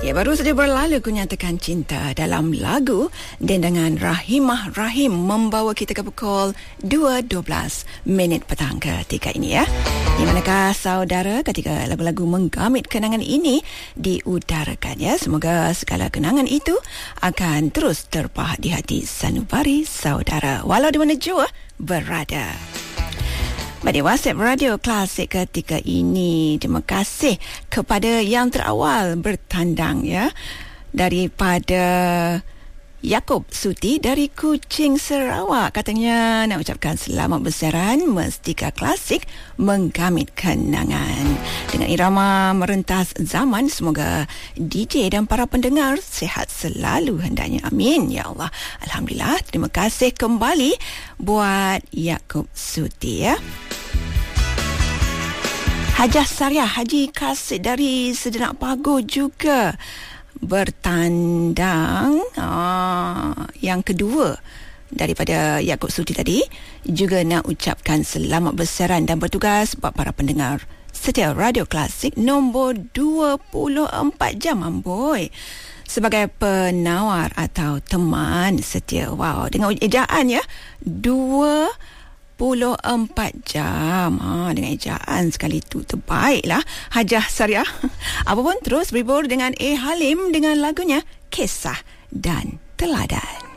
Ya, baru saja berlalu Kunyatakan Cinta dalam lagu dendangan Rahimah Rahim membawa kita ke pukul 2.12 petang ketika ini ya. Di manakah saudara ketika lagu-lagu menggamit kenangan ini diutarakan ya. Semoga segala kenangan itu akan terus terpahat di hati sanubari saudara walau di mana jua berada. Pada WhatsApp Radio Klasik ketika ini, terima kasih kepada yang terawal bertandang ya, daripada Yaakob Suti dari Kuching, Sarawak. Katanya nak ucapkan selamat bersiaran Mustika Klasik menggamit kenangan. Dengan irama merentas zaman, semoga DJ dan para pendengar sihat selalu hendaknya. Amin ya Allah. Alhamdulillah, terima kasih kembali buat Yaakob Suti ya. Hajah Sariah Haji Kasih dari Sejenak Paguh juga bertandang. Yang kedua daripada Yaakob Suti tadi juga nak ucapkan selamat bersiaran dan bertugas buat para pendengar setia Radio Klasik nombor 24 jam amboi sebagai penawar atau teman setia. Wow, dengan ejaan ya, 24 jam. Dengan ejaan sekali tu terbaiklah Hajah Sariah. Apapun terus berhibur dengan Halim dengan lagunya Kisah dan Teladan.